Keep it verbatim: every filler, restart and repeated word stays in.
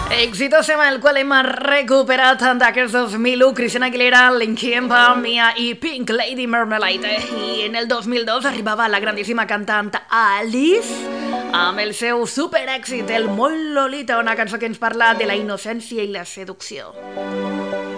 Exitoso tema el qual hem recuperat d'aquest dos mil u, Christina Aguilera, Linkin Park, Mia i Pink Lady Marmalade. I en el dos mil dos arribava la grandíssima cantant Alice amb el seu super èxit, el Molt Lolita, una cançó que ens parla de la innocència i la seducció.